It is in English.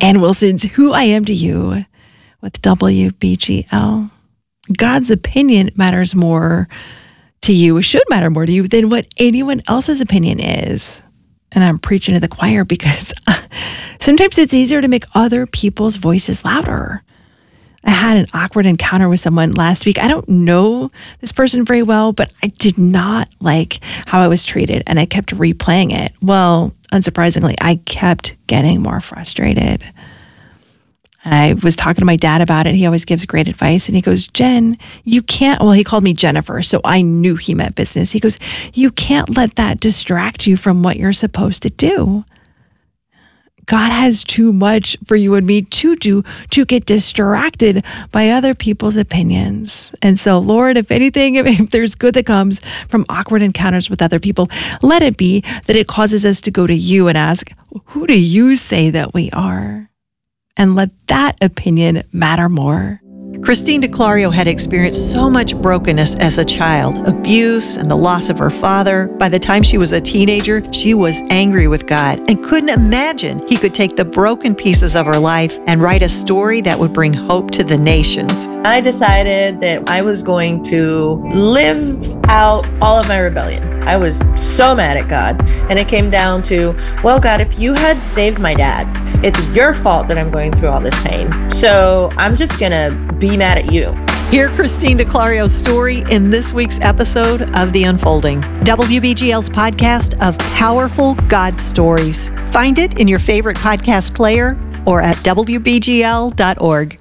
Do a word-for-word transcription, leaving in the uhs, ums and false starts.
Diane Wilson's Who I Am to You with W B G L. God's opinion matters more to you, should matter more to you than what anyone else's opinion is. And I'm preaching to the choir because sometimes it's easier to make other people's voices louder. I had an awkward encounter with someone last week. I don't know this person very well, but I did not like how I was treated, and I kept replaying it. Well, unsurprisingly, I kept getting more frustrated. And I was talking to my dad about it. He always gives great advice. And he goes, Jen, you can't, well, he called me Jennifer, so I knew he meant business. He goes, you can't let that distract you from what you're supposed to do. God has too much for you and me to do to get distracted by other people's opinions. And so, Lord, if anything, if there's good that comes from awkward encounters with other people, let it be that it causes us to go to you and ask, who do you say that we are? And let that opinion matter more. Christine DeClario had experienced so much brokenness as a child, abuse and the loss of her father. By the time she was a teenager, she was angry with God and couldn't imagine He could take the broken pieces of her life and write a story that would bring hope to the nations. I decided that I was going to live out all of my rebellion. I was so mad at God. And it came down to, well, God, if you had saved my dad, it's your fault that I'm going through all this pain. So I'm just going to be mad at you. Hear Christine DeClario's story in this week's episode of The Unfolding, W B G L's podcast of powerful God stories. Find it in your favorite podcast player or at W B G L dot org.